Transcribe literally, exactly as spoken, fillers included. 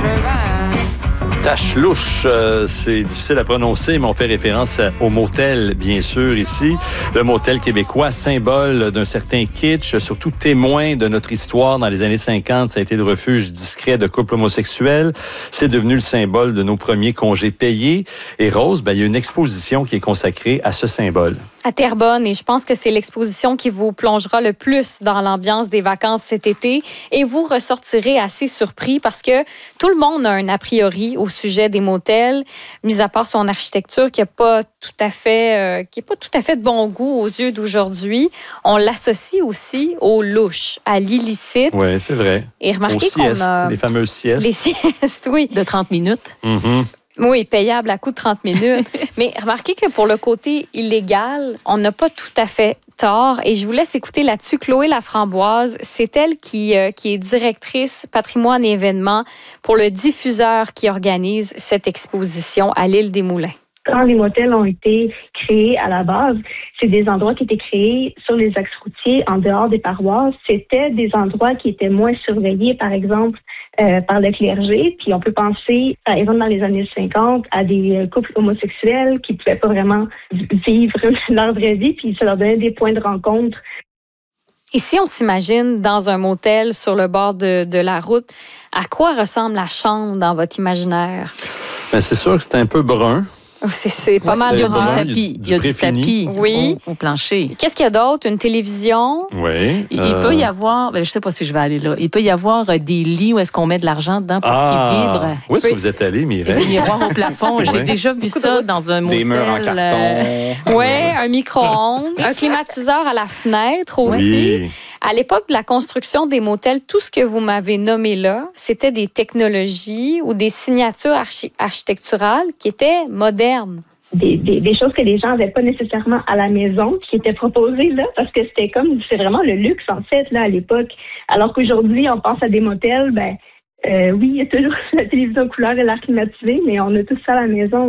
Tache louche, euh, c'est difficile à prononcer, mais on fait référence au motel, bien sûr, ici. Le motel québécois, symbole d'un certain kitsch, surtout témoin de notre histoire dans les années cinquante. Ça a été le refuge discret de couples homosexuels. C'est devenu le symbole de nos premiers congés payés. Et Rose, ben, il y a une exposition qui est consacrée à ce symbole. À Terrebonne, et je pense que c'est l'exposition qui vous plongera le plus dans l'ambiance des vacances cet été, et vous ressortirez assez surpris parce que tout le monde a un a priori au sujet des motels, mis à part son architecture qui n'est pas tout à fait, euh, qui est pas tout à fait de bon goût aux yeux d'aujourd'hui. On l'associe aussi au louche, à l'illicite. Oui, c'est vrai. Et remarquez qu'on a les fameuses siestes. Les siestes, oui, de trente minutes. Mm-hmm. Oui, payable à coût de trente minutes. Mais remarquez que pour le côté illégal, on n'a pas tout à fait tort. Et je vous laisse écouter là-dessus Chloé Laframboise. C'est elle qui, euh, qui est directrice patrimoine et événements pour le diffuseur qui organise cette exposition à l'île des Moulins. Quand les motels ont été créés à la base, c'est des endroits qui étaient créés sur les axes routiers, en dehors des paroisses. C'était des endroits qui étaient moins surveillés, par exemple, euh, par le clergé. Puis on peut penser, par exemple, dans les années cinquante, à des couples homosexuels qui ne pouvaient pas vraiment vivre leur vraie vie, puis ça leur donnait des points de rencontre. Et si on s'imagine dans un motel sur le bord de, de la route, à quoi ressemble la chambre dans votre imaginaire? Ben, c'est sûr que c'est un peu brun. C'est, c'est pas ouais, mal. Il y a du tapis. Il y a du tapis oui. au, au plancher. Qu'est-ce qu'il y a d'autre? Une télévision? Oui. Il, euh... il peut y avoir, ben, je ne sais pas si je vais aller là, il peut y avoir des lits où est-ce qu'on met de l'argent dedans pour ah, qu'ils vibrent. Où est-ce que vous êtes allé, Mireille? Des miroirs au plafond. J'ai ouais. déjà vu ça dans un motel. Des murs en carton. Euh... Oui, un micro-ondes, un climatiseur à la fenêtre aussi. Oui. À l'époque de la construction des motels, tout ce que vous m'avez nommé là, c'était des technologies ou des signatures archi- architecturales qui étaient modernes. Des, des, des choses que les gens n'avaient pas nécessairement à la maison, qui étaient proposées là, parce que c'était comme, c'est vraiment le luxe en fait là à l'époque. Alors qu'aujourd'hui, on pense à des motels, ben euh, oui, il y a toujours la télévision couleur et l'air climatisé, mais on a tout ça à la maison.